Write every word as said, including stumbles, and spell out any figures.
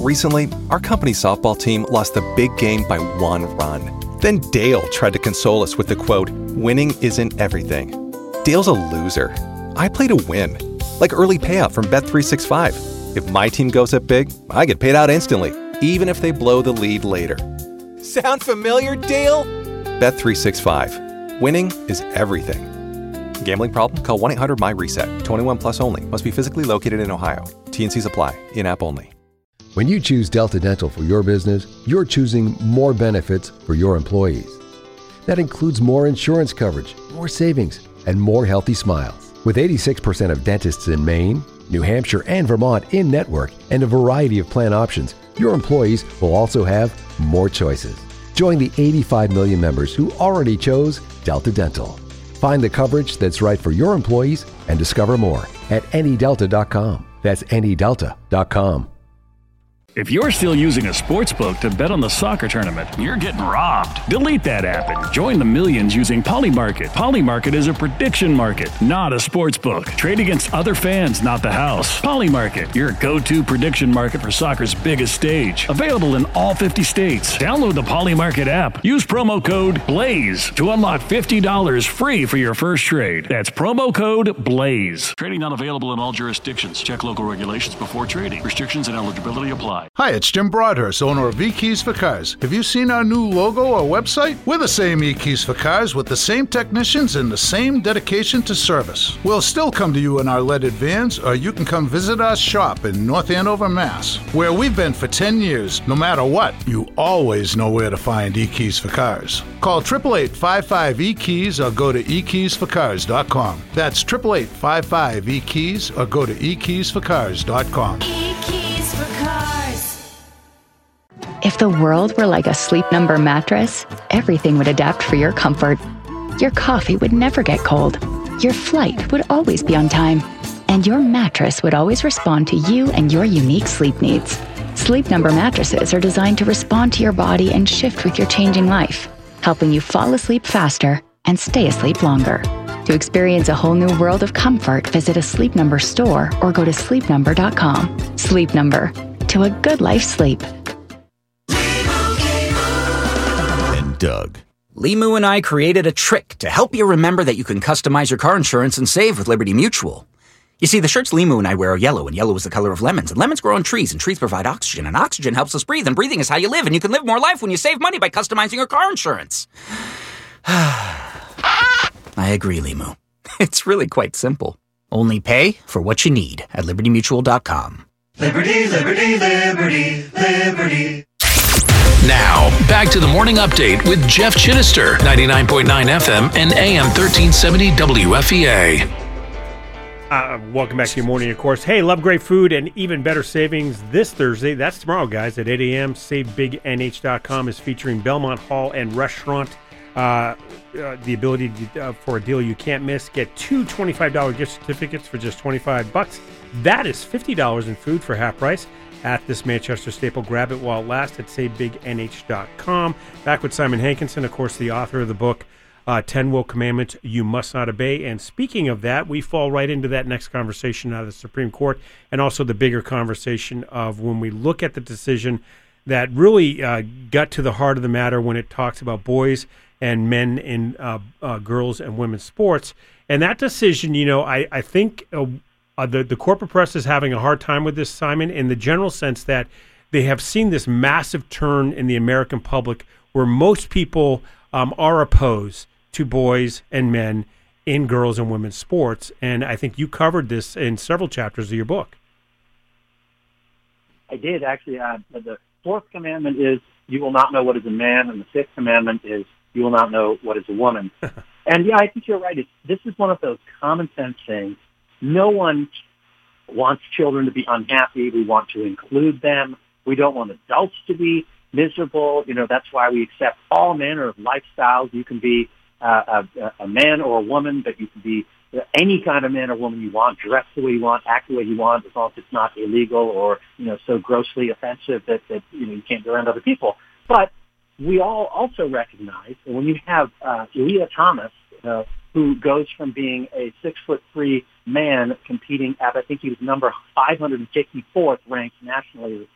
Recently, our company softball team lost the big game by one run. Then Dale tried to console us with the quote, "Winning isn't everything." Dale's a loser. I play to win. Like early payout from Bet three sixty-five. If my team goes up big, I get paid out instantly, even if they blow the lead later. Sound familiar, Dale? Bet three sixty-five. Winning is everything. Gambling problem? Call one eight hundred M Y reset. twenty-one plus only. Must be physically located in Ohio. T N Cs apply. In-app only. When you choose Delta Dental for your business, you're choosing more benefits for your employees. That includes more insurance coverage, more savings, and more healthy smiles. With eighty-six percent of dentists in Maine, New Hampshire, and Vermont in-network and a variety of plan options, your employees will also have more choices. Join the eighty-five million members who already chose Delta Dental. Find the coverage that's right for your employees and discover more at any delta dot com. That's any delta dot com. If you're still using a sportsbook to bet on the soccer tournament, you're getting robbed. Delete that app and join the millions using Polymarket. Polymarket is a prediction market, not a sportsbook. Trade against other fans, not the house. Polymarket, your go-to prediction market for soccer's biggest stage. Available in all fifty states. Download the Polymarket app. Use promo code BLAZE to unlock fifty dollars free for your first trade. That's promo code BLAZE. Trading not available in all jurisdictions. Check local regulations before trading. Restrictions and eligibility apply. Hi, it's Jim Broadhurst, owner of E-Keys for Cars. Have you seen our new logo or website? We're the same E-Keys for Cars with the same technicians and the same dedication to service. We'll still come to you in our leaded vans, or you can come visit our shop in North Andover, Mass, where we've been for ten years. No matter what, you always know where to find E-Keys for Cars. Call eight eight eight, five five, E keys or go to e keys for cars dot com. That's eight eight eight, five five, E keys or go to e keys for cars dot com. E-Keys for Cars. If the world were like a Sleep Number mattress, everything would adapt for your comfort. Your coffee would never get cold. Your flight would always be on time. And your mattress would always respond to you and your unique sleep needs. Sleep Number mattresses are designed to respond to your body and shift with your changing life, helping you fall asleep faster and stay asleep longer. To experience a whole new world of comfort, visit a Sleep Number store or go to sleep number dot com. Sleep Number. To a good life sleep. Doug. Limu and I created a trick to help you remember that you can customize your car insurance and save with Liberty Mutual. You see, the shirts Limu and I wear are yellow, and yellow is the color of lemons, and lemons grow on trees, and trees provide oxygen, and oxygen helps us breathe, and breathing is how you live, and you can live more life when you save money by customizing your car insurance. I agree, Limu. It's really quite simple. Only pay for what you need at liberty mutual dot com. Liberty, liberty, liberty, liberty. Now, back to the morning update with Jeff Chittister, ninety-nine point nine F M and A M thirteen seventy W F E A. Uh, welcome back to your morning, of course. Hey, love great food and even better savings this Thursday. That's tomorrow, guys, at eight a.m. save big n h dot com is featuring Belmont Hall and Restaurant. Uh, uh, the ability to, uh, for a deal you can't miss. Get two twenty-five dollars gift certificates for just twenty-five bucks. That is fifty dollars in food for half price at this Manchester staple. Grab it while it lasts at save big n h dot com. Back with Simon Hankinson, of course, the author of the book, uh, ten Will Commandments You Must Not Obey. And speaking of that, we fall right into that next conversation out of the Supreme Court, and also the bigger conversation of when we look at the decision that really uh, got to the heart of the matter when it talks about boys and men in uh, uh, girls and women's sports. And that decision, you know, I, I think uh, uh, the, the corporate press is having a hard time with this, Simon, in the general sense that they have seen this massive turn in the American public where most people um, are opposed to boys and men in girls and women's sports. And I think you covered this in several chapters of your book. I did, actually. Uh, the fourth commandment is you will not know what is a man, and the fifth commandment is you will not know what is a woman. And, yeah, I think you're right. It's, this is one of those common sense things. No one wants children to be unhappy. We want to include them. We don't want adults to be miserable. You know, that's why we accept all manner of lifestyles. You can be uh, a, a man or a woman, but you can be any kind of man or woman you want, dress the way you want, act the way you want, as long as it's not illegal or, you know, so grossly offensive that, that you know, you can't be around other people. But we all also recognize that when you have uh, Leah Thomas, uh, who goes from being a six-foot-three man competing at, I think he was number five hundred fifty-fourth ranked nationally,